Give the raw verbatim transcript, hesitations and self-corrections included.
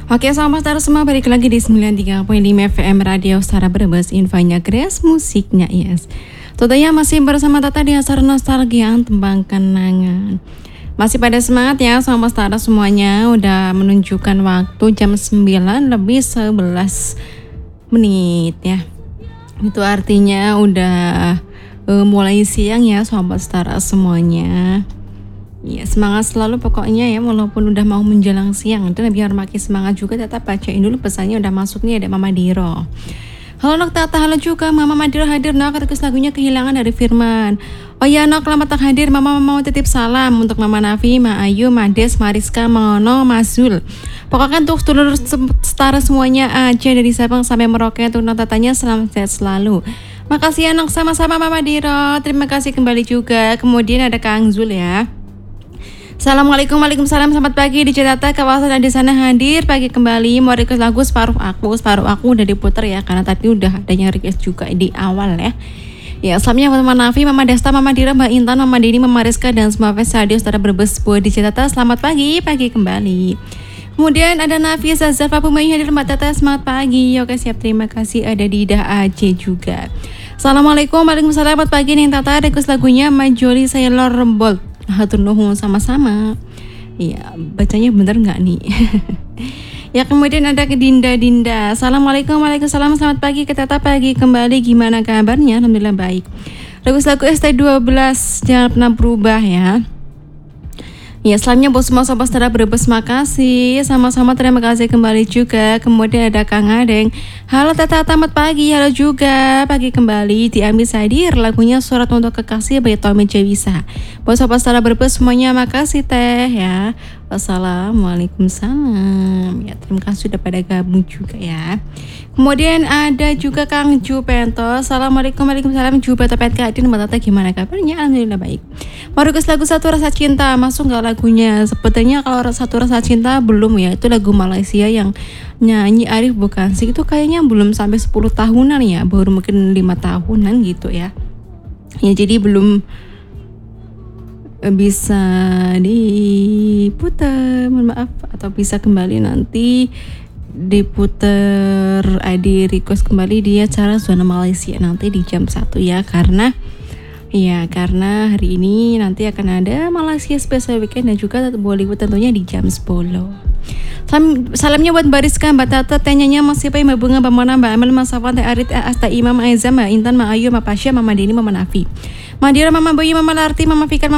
Oke, selamat datang semua, balik lagi di sembilan puluh tiga koma lima F M Radio Setara Brebes, infonya Grace, musiknya Yes. Tentunya masih bersama Tata di acara nostalgia tembang kenangan. Masih pada semangat ya sama Setara semuanya, udah menunjukkan waktu jam sembilan lebih sebelas menit ya. Itu artinya udah uh, mulai siang ya sobat Setara semuanya. Ya, semangat selalu pokoknya ya, walaupun udah mau menjelang siang. Dan biar makin semangat juga, tetap bacain dulu pesannya udah masuk nih, ada Mama Diro. Halo Nok Tata, halo juga Mama Madiro hadir Nok, request lagunya Kehilangan dari Firman. Oh ya Nok, lama tak hadir, Mama mau titip salam untuk Mama Nafi, Ma Ayu, Mades, Mariska, Mangono, Mazul. Pokoknya untuk seluruh Setara semuanya aja dari Sabang sampai Merauke, untuk Nok Tatanya selamat sehat selalu. Makasih ya Nok, sama-sama Mama Diro, terima kasih kembali juga. Kemudian ada Kang Zul ya. Assalamualaikum, waalaikumsalam, selamat pagi di Jakarta, kawasan di sana hadir pagi kembali. Mau request lagu Separuh Aku, Separuh Aku udah diputar ya, karena tadi udah adanya request juga di awal ya. Ya, selamanya Mama Nafi, Mama Desta, Mama Dira, Mbak Intan, Mama Dini, Mama Rizka, dan semua fans radio Setara Brebes buat di Jakarta. Selamat pagi, pagi kembali. Kemudian ada Nafi, Zazar, Papu Mayu hadir, Mbak Tata, semangat pagi. Oke siap, terima kasih. Ada Dida Aceh juga. Assalamualaikum, waalaikumsalam, selamat pagi nih Tata, request lagunya Majoli Sailor Bolt. Hatur nuhun sama-sama. Iya, bacanya bener nggak nih? Ya, kemudian ada ke Dinda Dinda. Assalamualaikum, waalaikumsalam, selamat pagi, ke Tata pagi kembali. Gimana kabarnya? Alhamdulillah baik. Lagu lagu S T dua belas jangan pernah berubah ya. Ya, selanjutnya bos semua sobat Setara Brebes, makasih. Sama-sama, terima kasih kembali juga. Kemudian ada Kang Adeng. Halo Tata, tamat pagi. Halo juga, pagi kembali. Diambil hadir lagunya Surat Untuk Kekasih by Tommy Jewisa. Bos sobat Setara Brebes semuanya, makasih teh ya. Wassalamualaikum salam. Ya, terima kasih sudah pada gabung juga ya. Kemudian ada juga Kang Jupento. Assalamualaikum, waalaikumsalam. Jupento Pet Kadin, Mbak Tata gimana kabarnya? Alhamdulillah baik. Mau request lagu Satu Rasa Cinta, masuk nggak lagunya? Sepertinya kalau Satu Rasa Cinta belum ya. Itu lagu Malaysia yang nyanyi Arif bukan sih? Itu kayaknya belum sampai sepuluh tahunan ya, baru mungkin lima tahunan gitu ya. Ya jadi belum bisa diputar, mohon maaf, atau bisa kembali nanti diputar I D request kembali dia cara zona Malaysia nanti di jam satu ya, karena ya karena hari ini nanti akan ada Malaysia Special Weekend dan juga Bollywood tentunya di jam sepuluh. Salam, salamnya buat Mbak Rizka, Mbak Tata, tanyanya masih apa, Mbak Bunga, Mbak Mona, Mbak Amal, Mas Safwan, Teh Arit, Asta Imam, Aiza, Mbak Intan, Mbak Ayu, Mbak Pasha, Mama Dini, Mama Nafi, Madira, Mama Boyi, Mama Larti, Mama Fikar,